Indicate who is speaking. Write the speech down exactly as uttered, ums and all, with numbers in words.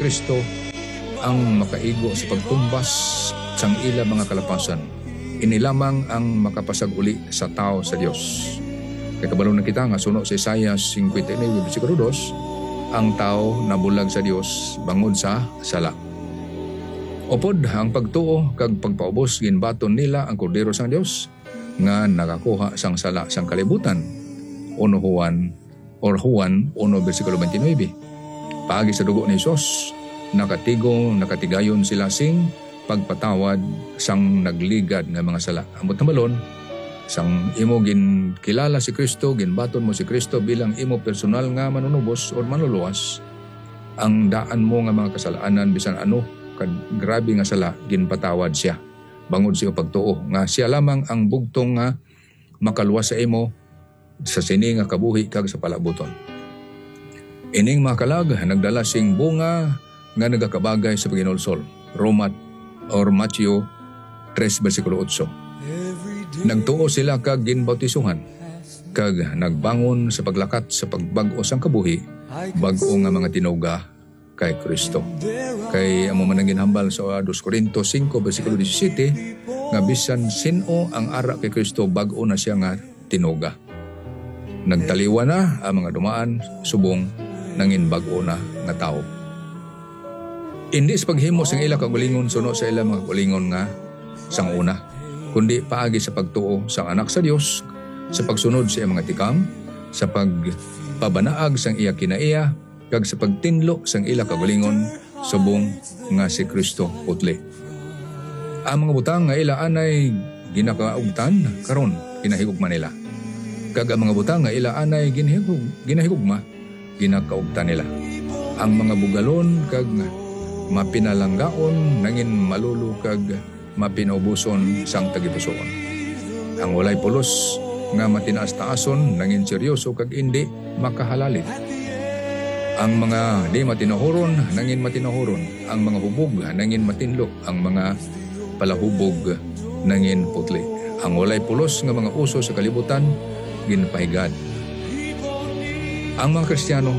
Speaker 1: Kristo ang makaigo sa pagtumbas sang ila mga kalapasan. Ini lamang ang makapasag uli sa tao sa Dios. Kay kabalo na kita nga suno sa Isaiah fifty-nine bersikulo two, ang tao nabulag sa Dios bangod sa sala. Upod ang pagtuo kag pagpaubos ginbaton nila ang kordero sang Dios nga nakakuha sang sala sang kalibutan. Uno Juan or Juan one bersikulo twenty-nine. Paagi sa dugo ni Hesus, nakatigo, nakatigayon sila sing pagpatawad sang nagligad nga mga sala. Amot na balon, sang imo gin kilala si Kristo, ginbaton mo si Kristo bilang imo personal nga manunubos o manluluwas, ang daan mo nga mga kasalaanan bisan ano, kad grabe nga sala, ginpatawad siya. Bangod siya pagtuo nga siya lamang ang bugtong nga makaluwas sa imo sa sini nga kabuhi kag sa palabuton. Ining mga kalag, nagdala sing bunga nga nagakabagay sa paginulsol. Roma or Matthew three bersikulo eight. Nagtuo sila kag ginbautisuhan, kag nagbangon sa paglakat sa pagbag-o sang kabuhi, bag-o nga mga tinuga kay Kristo. Kay amo man ang ginhambal sa two Corintios five bersikulo seventeen nga bisan sino ang ara kay Kristo, bag-o na siya nga tinuga. Nagtaliwa na ang mga dumaan, subong nangin bag-o na nga tao. Hindi sa paghimo sang ila kagalingon suno sa ila mga kagulingon nga sang una, kundi paagi sa pagtuo sa anak sa Dios, sa pagsunod sa iyang mga tikam, sa pagpabanaag sang iya kinaiya, kag sa pagtinlo sang ila kagalingon, subong nga si Kristo putli. Ang mga butang nga ila anay ginakaugtan karon ginahigugma nila. Kag ang mga butang nga ila anay ginahigug ginahigugma ginakaugtan nila. Ang mga bugalon kag mapinalanggaon nangin malulu kag mapinaubuson sang tagipusoon. Ang walay pulos nga matinaas-taason nangin seryoso kag indi makahalalit. Ang mga di matinahuron nangin matinahuron, ang mga hubog nangin matinlo, ang mga palahubog nangin putli. Ang walay pulos nga mga uso sa kalibutan ginpahigad. Ang mga Kristiyano